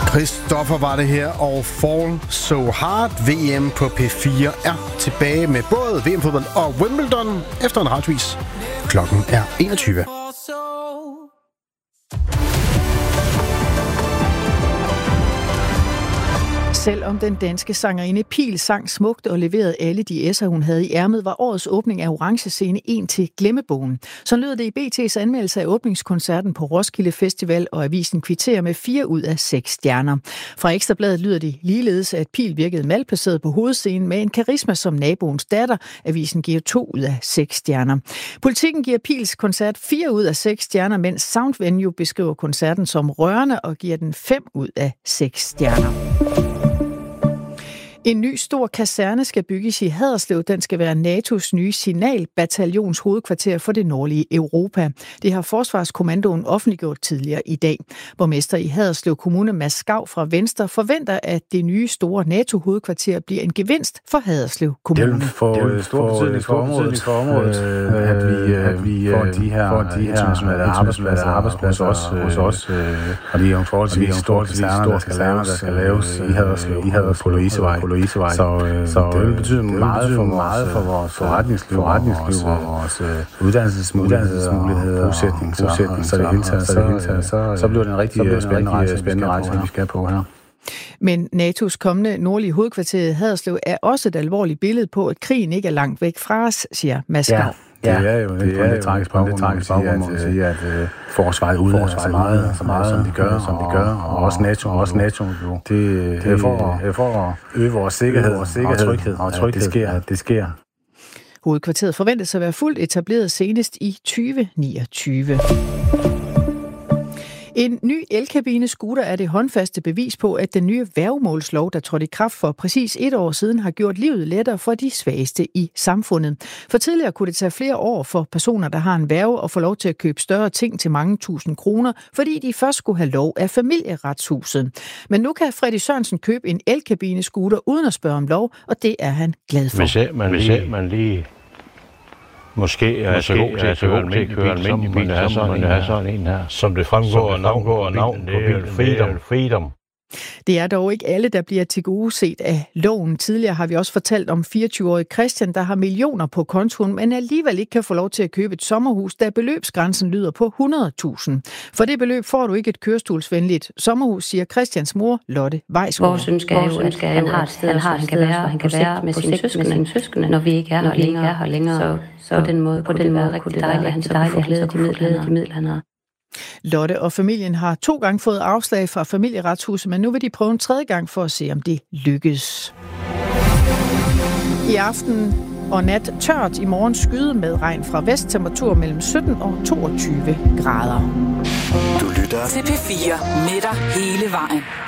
Christoffer var det her, og Fall So Hard. VM på P4 er tilbage med både VM-fodbold og Wimbledon efter en retvis. Klokken er 21. Selvom den danske sangerinde Pihl sang smukt og leverede alle de S'er, hun havde i ærmet, var årets åbning af Orange Scene en til glemmebogen. Så lød det i BT's anmeldelse af åbningskoncerten på Roskilde Festival, og avisen kvitterer med 4 ud af 6 stjerner. Fra Ekstra Bladet lyder det ligeledes, at Pihl virkede malplaceret på hovedscenen med en karisma som naboens datter. Avisen giver 2 ud af 6 stjerner. Politikken giver Pihls koncert 4 ud af 6 stjerner, mens Soundvenue beskriver koncerten som rørende og giver den 5 ud af 6 stjerner. En ny stor kaserne skal bygges i Haderslev. Den skal være NATO's nye signalbataljons hovedkvarter for det nordlige Europa. Det har Forsvarskommandoen offentliggjort tidligere i dag. Borgmester i Haderslev Kommune, Mads Skav fra Venstre, forventer, at det nye store NATO-hovedkvarter bliver en gevinst for Haderslev Kommune. Det vil få stor betydning for området, at vi får de her internationale arbejdspladser hos os. Og det er jo en forholdsvis store kaserner, der skal laves i Haderslev på Louisevej. Så det vil betyde meget for vores forretningsliv og vores uddannelsesmuligheder, bosætning. Så bliver det en rigtig spændende rejse, vi skal på her. Men NATO's kommende nordlige hovedkvarter i Haderslev er også et alvorligt billede på, at krigen ikke er langt væk fra os, siger Mads Skav. Ja, det er jo lidt tragisk baggrund, må man sige, at forsvaret udvider så meget, som de gør, og også NATO. Det er for at øge vores sikkerhed og tryghed, det sker. Hovedkvarteret forventes at være fuldt etableret senest i 2029. En ny elkabine-scooter er det håndfaste bevis på, at den nye værgemålslov, der trådte i kraft for præcis 1 år siden, har gjort livet lettere for de svageste i samfundet. For tidligere kunne det tage flere år for personer, der har en værge, at få lov til at købe større ting til mange tusind kroner, fordi de først skulle have lov af Familieretshuset. Men nu kan Freddy Sørensen købe en elkabine-scooter uden at spørge om lov, og det er han glad for. Hvis man lige måske er så god til at køre almindelig bil, som man er sådan en her. Som det fremgår af navn, det er Freedom. Det er dog ikke alle, der bliver tilgodeset af loven. Tidligere har vi også fortalt om 24-årige Christian, der har millioner på kontoen, men alligevel ikke kan få lov til at købe et sommerhus, da beløbsgrænsen lyder på 100.000. For det beløb får du ikke et kørestolsvenligt sommerhus, siger Christians mor, Lotte Weisgaard. Vores ønske er jo, at han har et sted, hvor han kan være med sine søskende, når vi ikke er her længere. Så på den måde kunne det være rigtig dejligt, at han så kunne få glæde af de midler, han har. Lotte og familien har 2 gange fået afslag fra Familieretshuset, men nu vil de prøve en 3. gang for at se, om det lykkes. I aften og nat tørt, i morgen skyde med regn fra vest, temperatur mellem 17 og 22 grader. Du lytter til P4 med dig hele vejen.